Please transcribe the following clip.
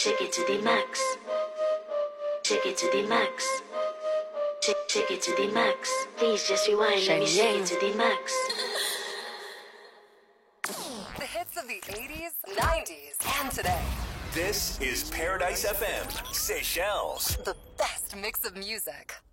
Take it to the max. Take it to the max. Take it to the max. Please just rewind. Let me take it to the max. The hits of the 80s, 90s, and today. This is Paradise FM, Seychelles. The best mix of music.